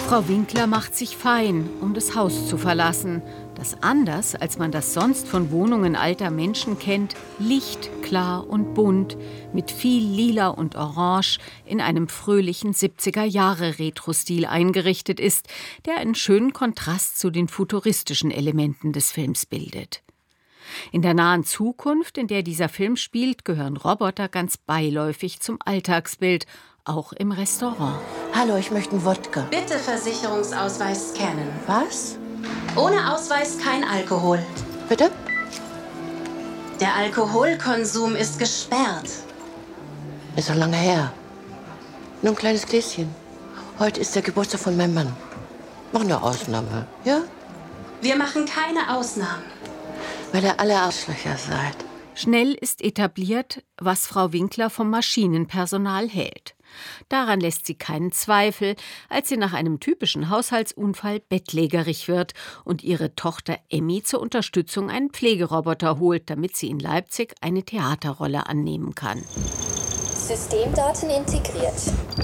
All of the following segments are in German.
Frau Winkler macht sich fein, um das Haus zu verlassen, das anders, als man das sonst von Wohnungen alter Menschen kennt, lichtklar und bunt, mit viel Lila und Orange in einem fröhlichen 70er-Jahre-Retro-Stil eingerichtet ist, der einen schönen Kontrast zu den futuristischen Elementen des Films bildet. In der nahen Zukunft, in der dieser Film spielt, gehören Roboter ganz beiläufig zum Alltagsbild, auch im Restaurant. Hallo, ich möchte einen Wodka. Bitte Versicherungsausweis scannen. Was? Ohne Ausweis kein Alkohol. Bitte? Der Alkoholkonsum ist gesperrt. Ist doch lange her. Nur ein kleines Gläschen. Heute ist der Geburtstag von meinem Mann. Mach eine Ausnahme, ja? Wir machen keine Ausnahmen. Weil ihr alle Arschlöcher seid. Schnell ist etabliert, was Frau Winkler vom Maschinenpersonal hält. Daran lässt sie keinen Zweifel, als sie nach einem typischen Haushaltsunfall bettlägerig wird und ihre Tochter Emmy zur Unterstützung einen Pflegeroboter holt, damit sie in Leipzig eine Theaterrolle annehmen kann. Systemdaten integriert.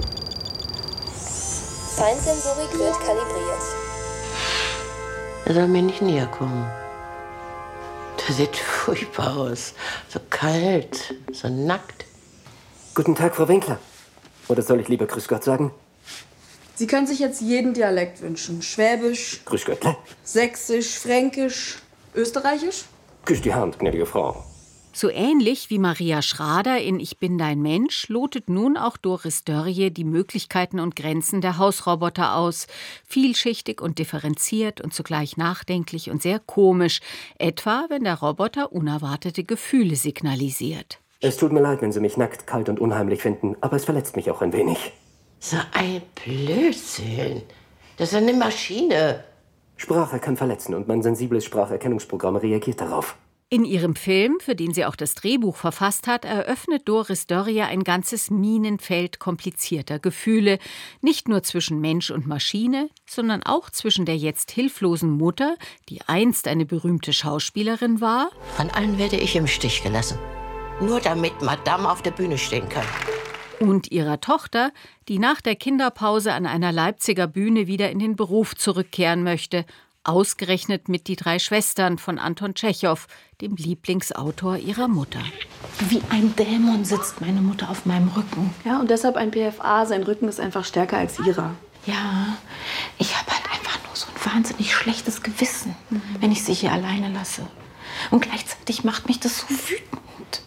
Feinsensorik wird kalibriert. Er soll mir nicht näher kommen. Der sieht furchtbar aus. So kalt, so nackt. Guten Tag, Frau Winkler. Oder soll ich lieber Grüß Gott sagen? Sie können sich jetzt jeden Dialekt wünschen. Schwäbisch, Grüß Göttle. Sächsisch, Fränkisch, Österreichisch. Küss die Hand, gnädige Frau. So ähnlich wie Maria Schrader in Ich bin dein Mensch lotet nun auch Doris Dörrie die Möglichkeiten und Grenzen der Hausroboter aus. Vielschichtig und differenziert und zugleich nachdenklich und sehr komisch, etwa wenn der Roboter unerwartete Gefühle signalisiert. Es tut mir leid, wenn Sie mich nackt, kalt und unheimlich finden, aber es verletzt mich auch ein wenig. So ein Blödsinn. Das ist eine Maschine. Sprache kann verletzen und mein sensibles Spracherkennungsprogramm reagiert darauf. In ihrem Film, für den sie auch das Drehbuch verfasst hat, eröffnet Doris Dörrie ein ganzes Minenfeld komplizierter Gefühle, nicht nur zwischen Mensch und Maschine, sondern auch zwischen der jetzt hilflosen Mutter, die einst eine berühmte Schauspielerin war, Von allen werde ich im Stich gelassen. Nur damit Madame auf der Bühne stehen kann. und ihrer Tochter, die nach der Kinderpause an einer Leipziger Bühne wieder in den Beruf zurückkehren möchte, ausgerechnet mit Die drei Schwestern von Anton Tschechow, dem Lieblingsautor ihrer Mutter. Wie ein Dämon sitzt meine Mutter auf meinem Rücken. Ja, und deshalb ein PFA. Sein Rücken ist einfach stärker als ihrer. Ja, ich habe halt einfach nur so ein wahnsinnig schlechtes Gewissen, wenn ich sie hier alleine lasse. Und gleichzeitig macht mich das so wütend.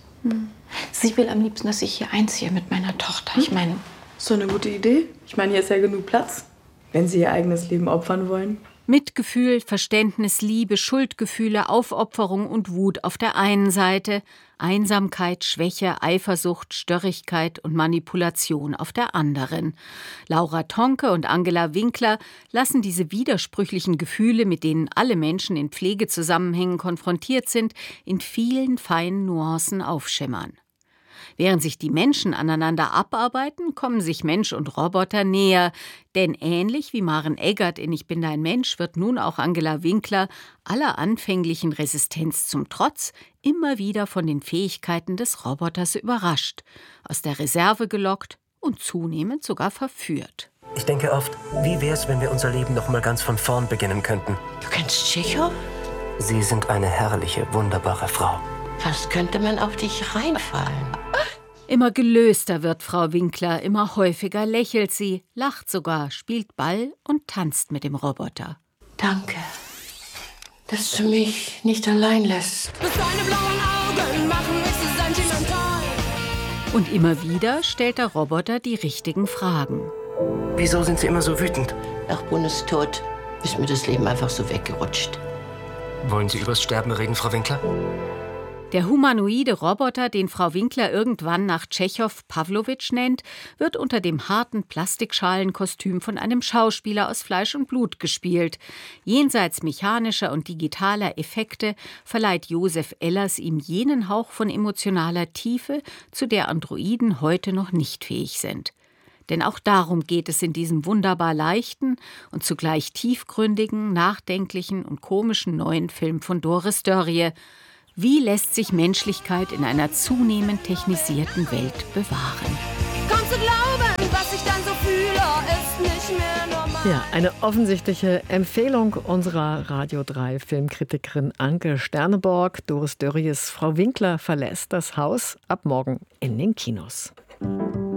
Sie will am liebsten, dass ich hier einziehe mit meiner Tochter. Ich meine, So eine gute Idee. Ich meine, hier ist ja genug Platz, wenn Sie Ihr eigenes Leben opfern wollen. Mitgefühl, Verständnis, Liebe, Schuldgefühle, Aufopferung und Wut auf der einen Seite, Einsamkeit, Schwäche, Eifersucht, Störrigkeit und Manipulation auf der anderen. Laura Tonke und Angela Winkler lassen diese widersprüchlichen Gefühle, mit denen alle Menschen in Pflegezusammenhängen konfrontiert sind, in vielen feinen Nuancen aufschimmern. Während sich die Menschen aneinander abarbeiten, kommen sich Mensch und Roboter näher. Denn ähnlich wie Maren Eggert in Ich bin dein Mensch wird nun auch Angela Winkler aller anfänglichen Resistenz zum Trotz immer wieder von den Fähigkeiten des Roboters überrascht, aus der Reserve gelockt und zunehmend sogar verführt. Ich denke oft, wie wär's, wenn wir unser Leben noch mal ganz von vorn beginnen könnten? Du kennst Tschechow? Sie sind eine herrliche, wunderbare Frau. Fast könnte man auf dich reinfallen. Immer gelöster wird Frau Winkler, immer häufiger lächelt sie, lacht sogar, spielt Ball und tanzt mit dem Roboter. Danke, dass du mich nicht allein lässt. Deine blauen Augen machen mich so sentimental. Und immer wieder stellt der Roboter die richtigen Fragen. Wieso sind Sie immer so wütend? Nach Bundes Tod ist mir das Leben einfach so weggerutscht. Wollen Sie übers Sterben reden, Frau Winkler? Der humanoide Roboter, den Frau Winkler irgendwann nach Tschechow Pawlowitsch nennt, wird unter dem harten Plastikschalenkostüm von einem Schauspieler aus Fleisch und Blut gespielt. Jenseits mechanischer und digitaler Effekte verleiht Josef Ellers ihm jenen Hauch von emotionaler Tiefe, zu der Androiden heute noch nicht fähig sind. Denn auch darum geht es in diesem wunderbar leichten und zugleich tiefgründigen, nachdenklichen und komischen neuen Film von Doris Dörrie. Wie lässt sich Menschlichkeit in einer zunehmend technisierten Welt bewahren? Komm zu glauben, was ich dann so fühle, ist nicht mehr normal. Ja, eine offensichtliche Empfehlung unserer Radio 3 Filmkritikerin Anke Sterneborg. Doris Dörries Frau Winkler verlässt das Haus ab morgen in den Kinos.